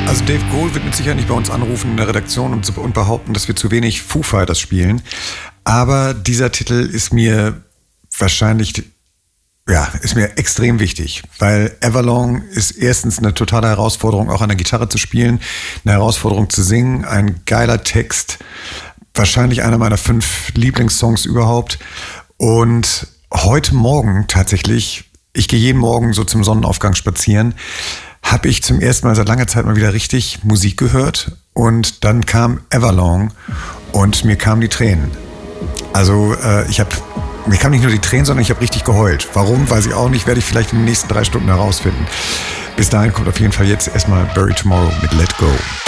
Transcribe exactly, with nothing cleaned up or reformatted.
Also Dave Grohl wird mit Sicherheit nicht bei uns anrufen in der Redaktion und, und behaupten, dass wir zu wenig Foo Fighters spielen. Aber dieser Titel ist mir wahrscheinlich, ja, ist mir extrem wichtig, weil Everlong ist erstens eine totale Herausforderung, auch an der Gitarre zu spielen, eine Herausforderung zu singen, ein geiler Text, wahrscheinlich einer meiner fünf Lieblingssongs überhaupt. Und heute Morgen tatsächlich, ich gehe jeden Morgen so zum Sonnenaufgang spazieren, habe ich zum ersten Mal seit langer Zeit mal wieder richtig Musik gehört und dann kam Everlong und mir kamen die Tränen. Also äh, ich habe, mir kamen nicht nur die Tränen, sondern ich habe richtig geheult. Warum, weiß ich auch nicht, werde ich vielleicht in den nächsten drei Stunden herausfinden. Bis dahin kommt auf jeden Fall jetzt erstmal Bury Tomorrow mit Let Go.